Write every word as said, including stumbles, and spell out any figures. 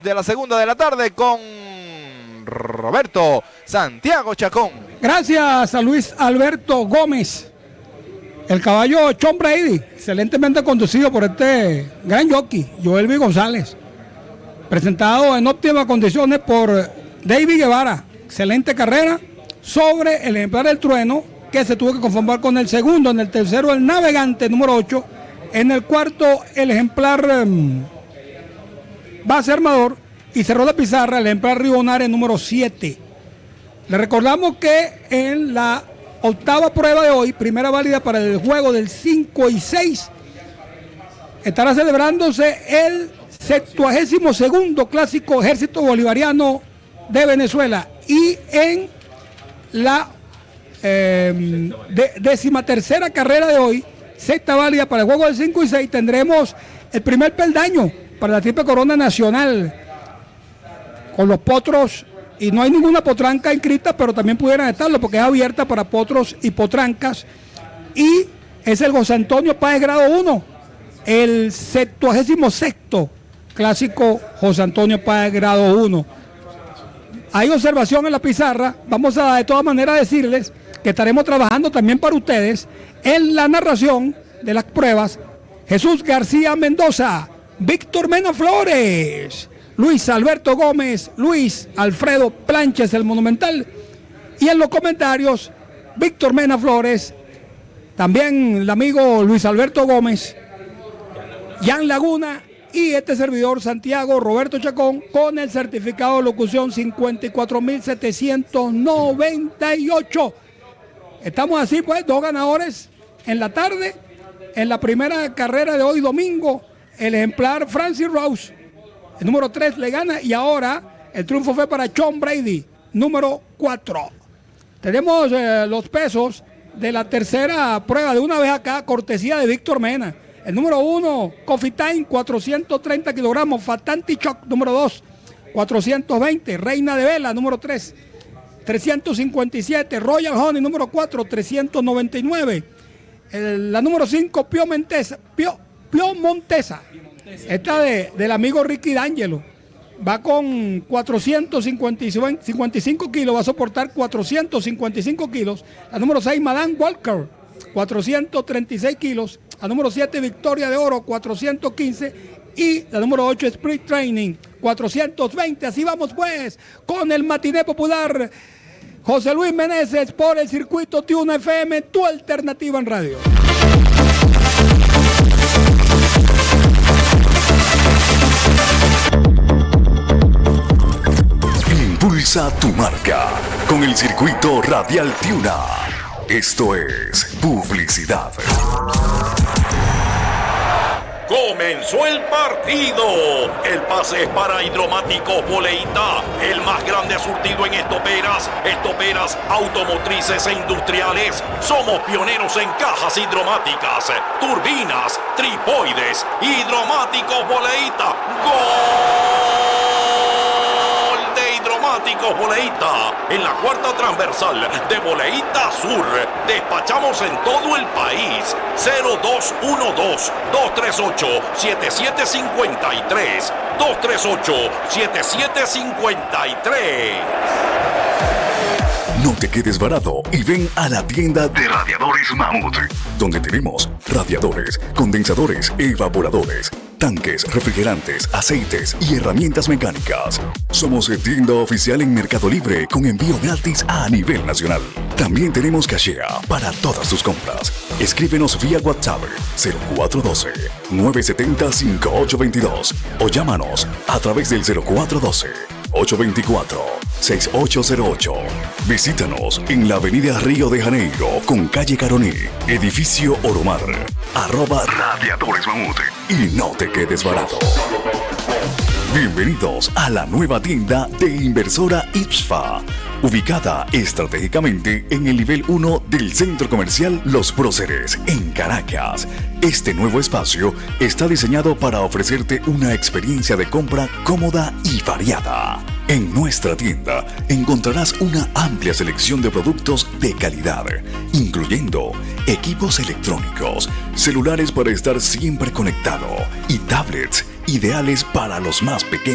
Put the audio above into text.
De la segunda de la tarde con Roberto Santiago Chacón. Gracias a Luis Alberto Gómez, el caballo Tom Brady, excelentemente conducido por este gran jockey, Joelby González, presentado en óptimas condiciones por David Guevara. Excelente carrera sobre el ejemplar del Trueno, que se tuvo que conformar con el segundo, en el tercero el Navegante número ocho, en el cuarto el ejemplar um, Base Armador, y cerró la pizarra el ejemplar Ribonare número siete. Le recordamos que en la octava prueba de hoy, primera válida para el juego del cinco y seis, estará celebrándose el septuagésimo segundo Clásico Ejército Bolivariano de Venezuela, y en la eh, de, décima tercera carrera de hoy, sexta válida para el juego del cinco y seis, tendremos el primer peldaño para la triple corona nacional con los potros, y no hay ninguna potranca inscrita, pero también pudieran estarlo porque es abierta para potros y potrancas, y es el José Antonio Páez grado uno, el septuagésimo sexto Clásico José Antonio Páez grado uno. Hay observación en la pizarra. Vamos a de todas maneras decirles que estaremos trabajando también para ustedes en la narración de las pruebas. Jesús García Mendoza, Víctor Mena Flores, Luis Alberto Gómez, Luis Alfredo Planches, el Monumental, y en los comentarios Víctor Mena Flores, también el amigo Luis Alberto Gómez, Jan Laguna y este servidor Santiago Roberto Chacón, con el certificado de locución cincuenta y cuatro mil setecientos noventa y ocho. Estamos así pues, dos ganadores en la tarde. En la primera carrera de hoy domingo, el ejemplar Francis Rose, el número tres, le gana, y ahora el triunfo fue para Tom Brady, número cuatro. Tenemos eh, los pesos de la tercera prueba de una vez acá, cortesía de Víctor Mena. El número uno, Coffee Time, cuatrocientos treinta kilogramos. Fatanti Choc, número dos, cuatrocientos veinte. Reina de Vela, número tres, trescientos cincuenta y siete. Royal Honey, número cuatro, trescientos noventa y nueve. El, la número cinco, Pio Montesa. Pio, Pio Montesa. Esta de, del amigo Ricky D'Angelo. Va con cuatrocientos cincuenta y cinco kilos, va a soportar cuatrocientos cincuenta y cinco kilos. La número seis, Madame Walker, cuatrocientos treinta y seis kilos. La número siete, Victoria de Oro, cuatrocientos quince. Y la número ocho, Sprint Training, cuatrocientos veinte. Así vamos pues con el matiné popular. José Luis Meneses por el circuito Tiuna F M, tu alternativa en radio. Impulsa tu marca con el circuito radial Tiuna. Esto es publicidad. Comenzó el partido. El pase es para Hidromáticos Boleita, el más grande surtido en estoperas, estoperas automotrices e industriales. Somos pioneros en cajas hidromáticas, turbinas, tripoides. Hidromáticos Boleita. ¡Gol de Hidromáticos Boleita! En la cuarta transversal de Boleita Sur. Despachamos en todo el país. Cero dos uno dos, dos tres ocho, siete siete cinco tres. dos tres ocho, siete siete cinco tres. No te quedes varado y ven a la tienda de Radiadores Mamut, donde tenemos radiadores, condensadores, evaporadores, tanques, refrigerantes, aceites y herramientas mecánicas. Somos tienda oficial en Mercado Libre con envío gratis a nivel nacional. También tenemos cachea para todas tus compras. Escríbenos vía WhatsApp cero cuatro uno dos, nueve siete cero, cinco ocho dos dos o llámanos a través del cero cuatro uno dos, ocho dos cuatro, seis ocho cero ocho. Visítanos en la avenida Río de Janeiro con calle Caroní, edificio Oromar, arroba Radiadores Mamut, y no te quedes barato. Bienvenidos a la nueva tienda de Inversora Ipsfa, ubicada estratégicamente en el nivel uno del centro comercial Los Próceres, en Caracas. Este nuevo espacio está diseñado para ofrecerte una experiencia de compra cómoda y variada. En nuestra tienda encontrarás una amplia selección de productos de calidad, incluyendo equipos electrónicos, celulares para estar siempre conectado y tablets ideales para los más pequeños.